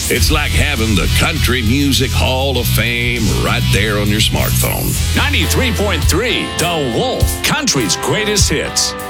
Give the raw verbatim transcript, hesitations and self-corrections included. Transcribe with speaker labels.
Speaker 1: It's like having the Country Music Hall of Fame right there on your smartphone.
Speaker 2: ninety-three point three, The Wolf, country's greatest hits.